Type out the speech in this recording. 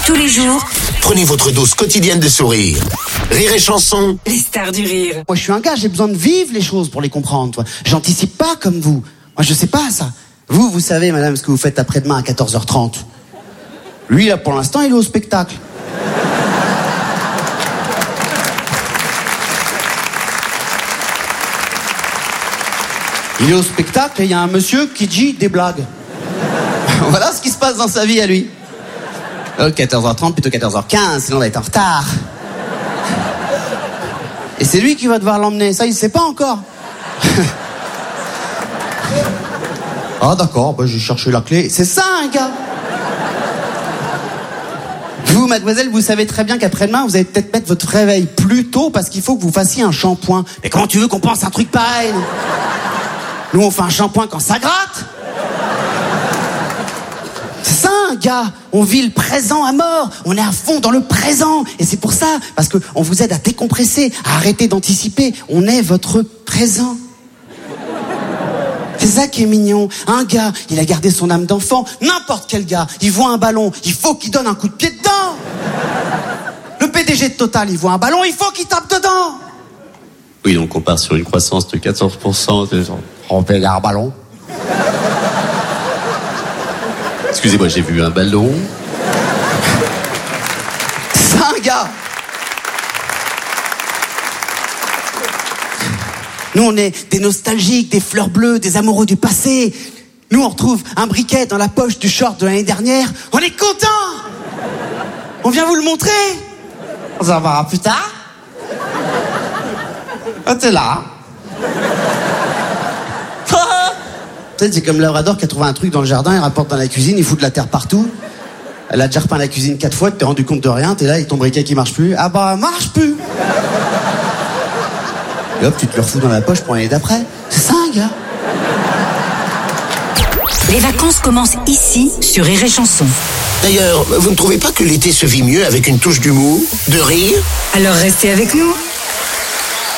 Tous les jours, Prenez votre dose quotidienne de sourire. Rire et chanson. les stars du rire. Moi, je suis un gars, j'ai besoin de vivre les choses pour les comprendre, toi. J'anticipe pas comme vous. Moi, je sais pas ça. Vous savez, madame, ce que vous faites après-demain à 14h30. Lui, là, pour l'instant, il est au spectacle. Il est au spectacle et il y a un monsieur qui dit des blagues. Voilà ce qui se passe dans sa vie à lui. 14h30 plutôt 14h15, sinon on va être en retard. Et c'est lui qui va devoir l'emmener, ça il sait pas encore. Ah d'accord, bah, j'ai cherché la clé. C'est ça un gars. Vous, mademoiselle, vous savez très bien qu'après-demain, vous allez peut-être mettre votre réveil plus tôt parce qu'il faut que vous fassiez un shampoing. Mais comment tu veux qu'on pense un truc pareil? Nous, on fait un shampoing quand ça gratte. C'est ça, un gars. On vit le présent à mort. On est à fond dans le présent. Et c'est pour ça, parce qu'on vous aide à décompresser, à arrêter d'anticiper. On est votre présent. C'est ça qui est mignon. Un gars, il a gardé son âme d'enfant. N'importe quel gars, il voit un ballon, il faut qu'il donne un coup de pied dedans. Le PDG de Total, il voit un ballon, il faut qu'il tape dedans. Oui, donc on part sur une croissance de 14%. On fait un ballon. Excusez-moi, j'ai vu un ballon. C'est un gars. Nous, on est des nostalgiques, des fleurs bleues, des amoureux du passé. Nous, on retrouve un briquet dans la poche du short de l'année dernière. On est contents. On vient vous le montrer. On s'en verra plus tard. Ah, t'es là. Peut-être c'est comme Labrador qui a trouvé un truc dans le jardin, il rapporte dans la cuisine, il fout de la terre partout. Elle a déjà repeint la cuisine 4 fois, tu t'es rendu compte de rien, t'es là, et ton briquet qui marche plus. Ah bah, marche plus. Et hop, tu te le refous dans la poche pour l'année d'après. C'est ça, un gars. Les vacances commencent ici, sur Rire et Chanson. D'ailleurs, vous ne trouvez pas que l'été se vit mieux avec une touche d'humour, de rire? Alors restez avec nous.